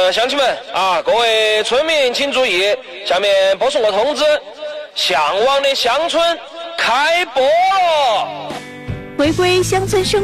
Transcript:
乡亲们啊，各位村民请注意，下面播送个通知，向往的乡村开播了。 回归乡村生